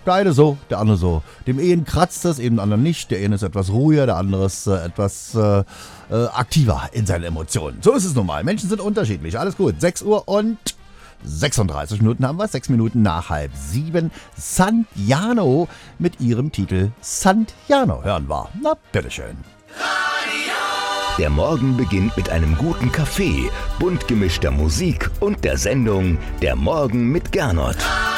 beide so, der andere so. Dem einen kratzt es, eben dem anderen nicht. Der eine ist etwas ruhiger, der andere ist etwas aktiver in seinen Emotionen. So ist es nun mal. Menschen sind unterschiedlich. Alles gut. 6 Uhr und 36 Minuten haben wir. 6 Minuten nach 6:30. Sant'Jano mit ihrem Titel Sant'Jano hören wir. Na, bitteschön. Der Morgen beginnt mit einem guten Kaffee, bunt gemischter Musik und der Sendung Der Morgen mit Gernot.